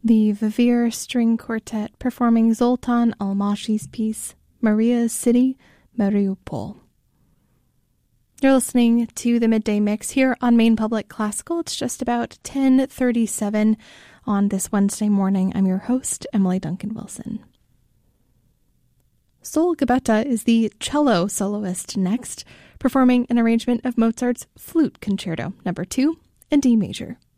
The Vivir String Quartet performing Zoltan Almashi's piece, Maria's City, Mariupol. You're listening to the Midday Mix here on Maine Public Classical. It's just about 10:37 on this Wednesday morning. I'm your host, Emily Duncan Wilson. Sol Gabetta is the cello soloist next, performing an arrangement of Mozart's Flute Concerto No. 2 in D major.